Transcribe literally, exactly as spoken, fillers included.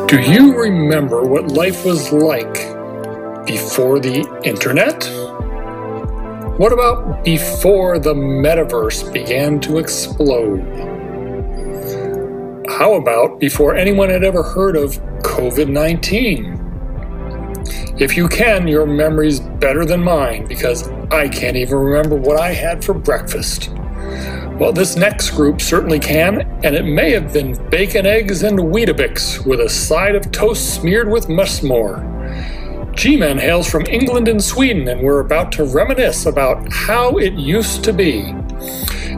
Do you remember what life was like before the internet? What about before the metaverse began to explode? How about before anyone had ever heard of COVID nineteen? If you can, your memory's better than mine, because I can't even remember what I had for breakfast. Well, this next group certainly can, and it may have been bacon, eggs, and Weetabix with a side of toast smeared with musmore. G-Man hails from England and Sweden, and we're about to reminisce about how it used to be.